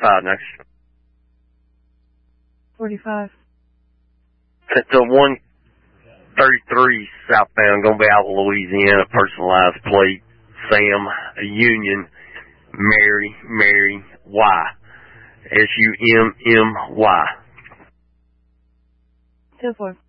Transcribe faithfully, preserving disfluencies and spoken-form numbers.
forty-five next. forty-five. It's a one thirty-three southbound, going to be out of Louisiana, personalized plate, Sam, Union, Mary, Mary, Y. S U M M Y. two four.